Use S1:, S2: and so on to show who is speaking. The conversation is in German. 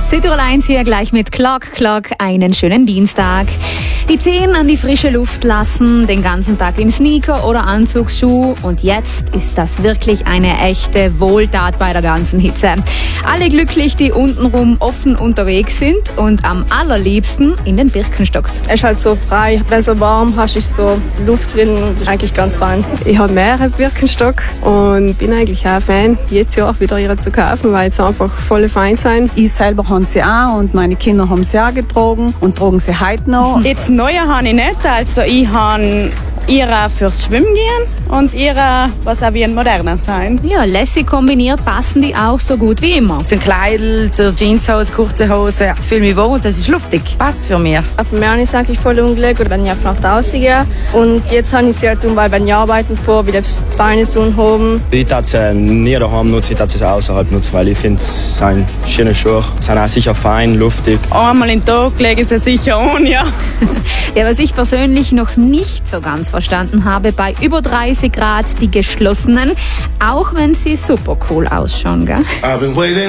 S1: Südtirol 1 hier gleich mit Clock Clock. Einen schönen Dienstag. Die Zehen an die frische Luft lassen, den ganzen Tag im Sneaker oder Anzugsschuh. Und jetzt ist das wirklich eine echte Wohltat bei der ganzen Hitze. Alle glücklich, die untenrum offen unterwegs sind und am allerliebsten in den Birkenstocks.
S2: Es ist halt so frei. Wenn es so warm hast, ist so Luft drin und das ist eigentlich ganz fein.
S3: Ich habe mehrere Birkenstock und bin eigentlich auch Fan, jedes Jahr wieder ihre zu kaufen, weil sie einfach voll fein sind.
S4: Ich selber habe sie auch und meine Kinder haben sie auch getragen und tragen sie heute noch.
S5: Jetzt neue habe ich nicht, also ich habe ihre fürs Schwimmen gehen und ihre, was auch wie ein moderner sein.
S1: Ja, lässig kombiniert passen die auch so gut wie immer.
S6: Zum Kleidel, zur Jeanshose, kurze Hose, fühle mich wohl, das ist luftig. Passt für mich.
S2: Auf mir habe ich eigentlich voll unglücklich, oder wenn ich einfach nach draußen gehe. Und jetzt habe ich sie halt tun, weil wenn ich arbeiten vor, will ich Feines haben.
S7: Ich darf sie nie daheim nutzen, ich darf sie außerhalb nutzen, weil ich finde, es sind schöne Schuhe. Sie sind auch sicher fein, luftig.
S5: Einmal im Tag lege ich sie sicher an, ja.
S1: Ja, was ich persönlich noch nicht so ganz verstanden habe, bei über 30 Grad die geschlossenen, auch wenn sie super cool ausschauen, gell?